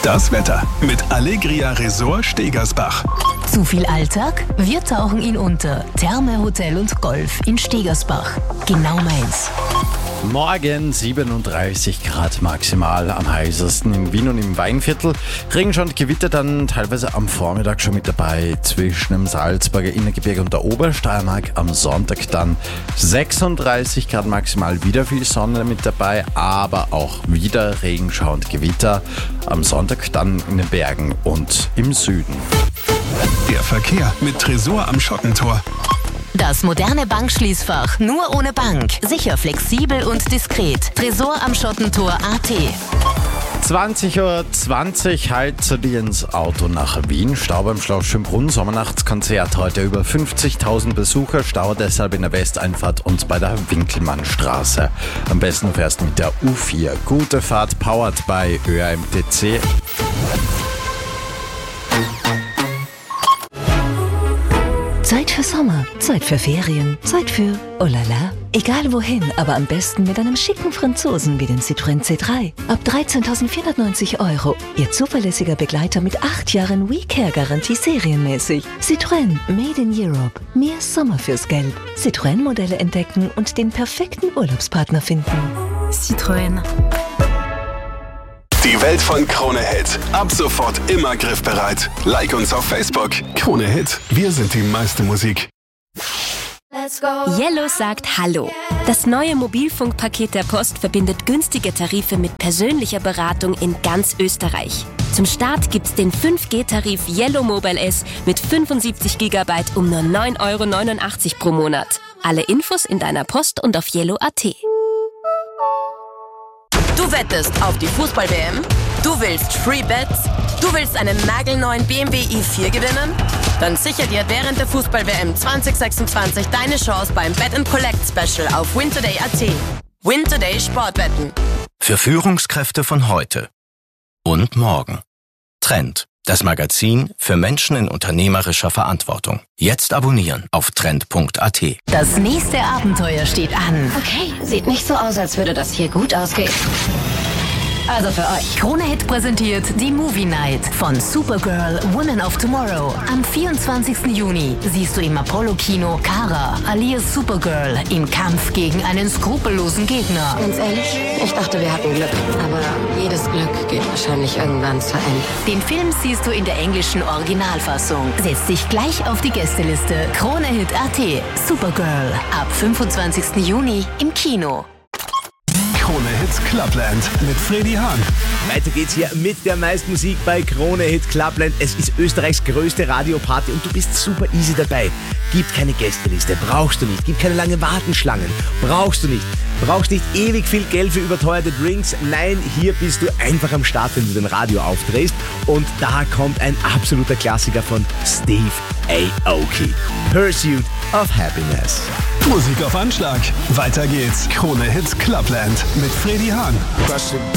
Das Wetter mit Allegria Resort Stegersbach. Zu viel Alltag? Wir tauchen ihn unter. Therme Hotel und Golf in Stegersbach. Genau meins. Morgen 37 Grad maximal, am heißesten in Wien und im Weinviertel. Regenschauer und Gewitter dann teilweise am Vormittag schon mit dabei zwischen dem Salzburger Innergebirge und der Obersteiermark. Am Sonntag dann 36 Grad maximal, wieder viel Sonne mit dabei, aber auch wieder Regenschauer und Gewitter. Am Sonntag dann in den Bergen und im Süden. Der Verkehr mit Tresor am Schottentor. Das moderne Bankschließfach, nur ohne Bank. Sicher, flexibel und diskret. Tresor am Schottentor AT. 20.20 Uhr heizt dir ins Auto nach Wien. Stau beim Schloss Schönbrunn, Sommernachtskonzert heute. Über 50.000 Besucher, Stau deshalb in der Westeinfahrt und bei der Winkelmannstraße. Am besten fährst mit der U4. Gute Fahrt, powered by ÖAMTC. Zeit für Sommer, Zeit für Ferien, Zeit für oh la la. Egal wohin, aber am besten mit einem schicken Franzosen wie dem Citroën C3. Ab 13.490 €. Ihr zuverlässiger Begleiter mit 8 Jahren WeCare-Garantie serienmäßig. Citroën, made in Europe. Mehr Sommer fürs Geld. Citroën-Modelle entdecken und den perfekten Urlaubspartner finden. Citroën. Die Welt von Krone Hit. Ab sofort immer griffbereit. Like uns auf Facebook. Krone Hit. Wir sind die meiste Musik. Yellow sagt Hallo. Das neue Mobilfunkpaket der Post verbindet günstige Tarife mit persönlicher Beratung in ganz Österreich. Zum Start gibt's den 5G-Tarif Yellow Mobile S mit 75 GB um nur 9,89 € pro Monat. Alle Infos in deiner Post und auf yellow.at. Du wettest auf die Fußball-WM? Du willst Free Bets? Du willst einen nagelneuen BMW i4 gewinnen? Dann sicher dir während der Fußball-WM 2026 deine Chance beim Bet & Collect Special auf wintoday.at. Wintoday Sportwetten. Für Führungskräfte von heute und morgen. Trend, das Magazin für Menschen in unternehmerischer Verantwortung. Jetzt abonnieren auf trend.at. Das nächste Abenteuer steht an. Okay, sieht nicht so aus, als würde das hier gut ausgehen. Also für euch. Krone Hit präsentiert die Movie Night von Supergirl Women of Tomorrow. Am 24. Juni siehst du im Apollo-Kino Kara alias Supergirl im Kampf gegen einen skrupellosen Gegner. Ganz ehrlich, ich dachte, wir hatten Glück. Aber jedes Glück geht wahrscheinlich irgendwann zu Ende. Den Film siehst du in der englischen Originalfassung. Setz dich gleich auf die Gästeliste. Krone Hit.at. Supergirl ab 25. Juni im Kino. Krone Hit Clubland mit Freddy Hahn. Weiter geht's hier mit der meisten Musik bei Krone Hit Clubland. Es ist Österreichs größte Radioparty und du bist super easy dabei. Gibt keine Gästeliste, brauchst du nicht. Gibt keine lange Wartenschlangen, brauchst du nicht. Brauchst nicht ewig viel Geld für überteuerte Drinks. Nein, hier bist du einfach am Start, wenn du den Radio aufdrehst. Und da kommt ein absoluter Klassiker von Steve Aoki. Pursuit of Happiness. Musik auf Anschlag. Weiter geht's. Krone Hit Clubland mit Freddy Hahn.